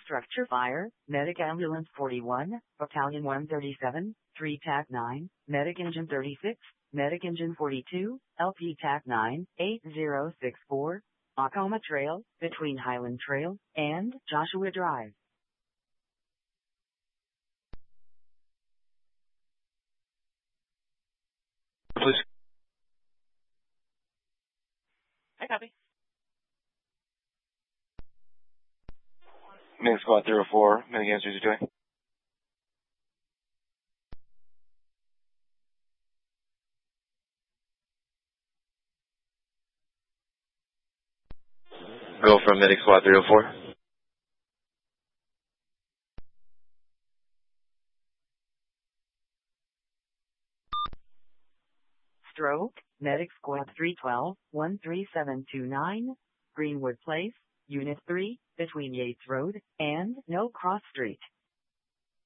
structure fire, Medic Ambulance 41, Battalion 137, 3 TAC 9, Medic Engine 36, Medic Engine 42, LP TAC 9, 8064, Acoma Trail, between Highland Trail and Joshua Drive. Please. I copy. Medic Squad 304, Medic answers you doing. Go from Medic Squad 304. Stroke, Medic Squad 312, 13729, Greenwood Place, Unit 3, between Yates Road and No Cross Street.